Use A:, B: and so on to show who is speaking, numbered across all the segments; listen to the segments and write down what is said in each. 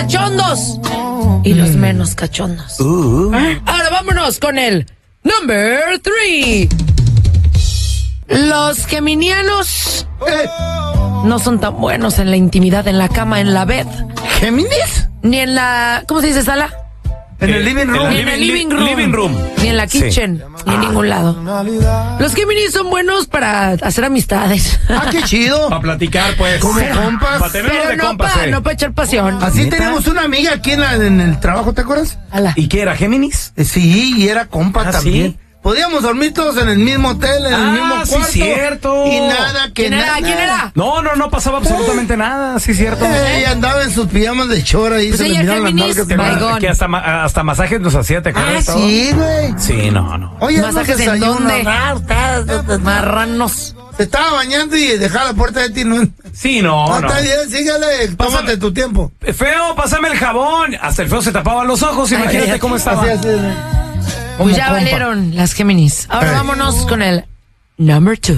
A: cachondos y los menos cachondos. Ahora vámonos con el number 3. Los geminianos no son tan buenos en la intimidad, en la cama, en la bed.
B: ¿Géminis?
A: Ni en la... ¿Cómo se dice, sala?
B: En el living room.
A: Ni en el living room. Ni en la kitchen. Ni en ningún lado. Los Géminis son buenos para hacer amistades.
B: Ah, qué chido.
C: Para platicar, pues.
B: Como compas.
C: Para tenerlo
A: Pero
C: de
A: no
C: compas,
A: no pa' echar pasión.
B: Así
C: ¿Neta?
B: tenemos una amiga aquí en el trabajo, ¿te acuerdas?
A: Ala.
C: ¿Y qué era, Géminis?
B: Sí, y era compa
C: ¿Ah,
B: también.
C: sí?
B: Podíamos dormir todos en el mismo hotel, en el mismo
C: sí,
B: cuarto.
C: cierto.
B: Y nada, que
A: ¿Quién era?
B: nada.
A: ¿Quién era?
C: No pasaba absolutamente nada, sí, cierto.
B: Ella andaba en sus pijamas de chora y
A: Pues
B: se le
A: ella
B: miraban las
A: Géminis,
B: nalgas.
C: ¿Te acuerdas
A: Maigón.
C: que hasta masajes nos hacía, ¿te acuerdas? todo?
B: Sí, güey.
C: Sí, no.
B: Oye,
A: ¿Masajes en dónde? Marranos.
B: Se estaba bañando y dejaba la puerta de ti. No,
C: Sí, no.
B: Está bien, sígale, tómate tu tiempo.
C: Feo, pásame el jabón. Hasta el feo se tapaba los ojos, imagínate
A: Ay,
C: cómo estaba.
B: Así.
A: Pues ya valieron las Géminis. Ahora vámonos con el number 2.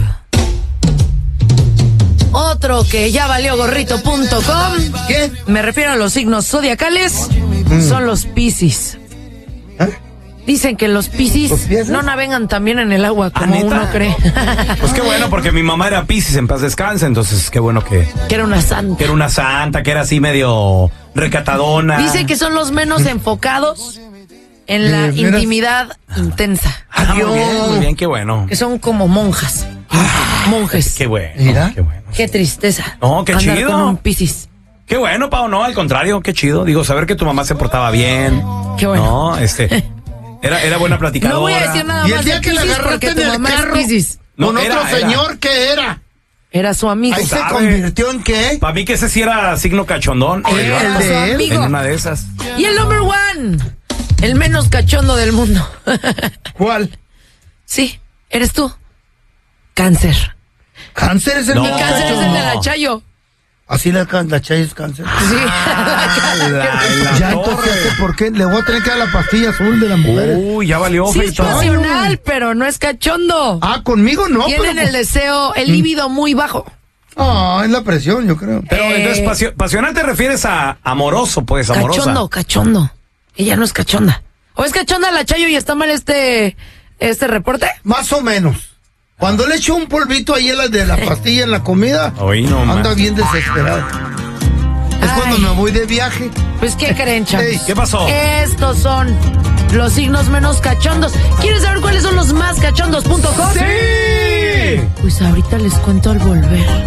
A: Otro que ya valió gorrito.com.
B: ¿Qué?
A: Me refiero a los signos zodiacales. Son los Piscis. Dicen que los Piscis
B: ¿Los Piscis?
A: no navegan también en el agua como
C: ¿neta?
A: uno cree.
C: Pues qué bueno, porque mi mamá era Piscis, en paz descanse, entonces qué bueno que
A: Que era una santa.
C: era una santa, que era así medio recatadona.
A: Dice que son los menos enfocados en la
B: ¿De veras?
A: intimidad intensa.
C: Muy bien, qué bueno.
A: Que son como monjas. Monjes.
C: Qué bueno,
B: Mira.
C: qué bueno.
A: Qué tristeza.
C: No, qué
A: andar
C: chido.
A: con un Piscis.
C: Qué bueno, Pau, no, al contrario, qué chido. Digo, saber que tu mamá se portaba bien.
A: Qué bueno.
C: No, era buena platicadora.
A: No voy a decir nada
B: Y el
A: más
B: día
A: de
B: que la
A: Piscis
B: agarraste
A: porque
B: en
A: tu
B: el
A: mamá
B: carro,
A: es Piscis.
C: No,
B: con
C: era.
B: otro señor, ¿qué era?
A: Era su amigo.
B: Ahí se
C: sabe.
B: convirtió en qué?
C: Para mí que ese sí era signo cachondón.
B: El de él.
A: amigo.
C: En una de esas.
A: Y el number 1. El menos cachondo del mundo.
B: ¿Cuál?
A: Sí, eres tú. Cáncer.
B: ¿Cáncer es el
C: No.
A: Y
B: menos
A: cáncer es el
B: cachondo?
A: de la Chayo.
B: Así la Chay es cáncer.
A: Sí.
B: Ya entonces, ¿por qué? Le voy a tener que dar la pastilla azul de la mujer.
C: Uy, ya valió,
A: Sí es
C: feito.
A: pasional, pero no es cachondo.
B: Ah, conmigo no,
A: Tienen
B: pero
A: el deseo, el líbido muy bajo.
B: es la presión, yo creo.
C: Pero entonces, pasional te refieres a amoroso, pues, amorosa.
A: Cachondo. Ella no es cachonda. ¿O es cachonda la Chayo y está mal este reporte?
B: Más o menos. Cuando le echo un polvito ahí de la pastilla en la comida,
C: Oí, no,
B: anda
C: man.
B: bien desesperado. Es cuando
A: Ay.
B: me voy de viaje.
A: Pues, ¿qué creen, chavos?
B: Ey,
C: ¿Qué pasó?
A: Estos son los signos menos cachondos. ¿Quieres saber cuáles son los más cachondos.com?
C: ¡Sí!
A: Pues ahorita les cuento al volver.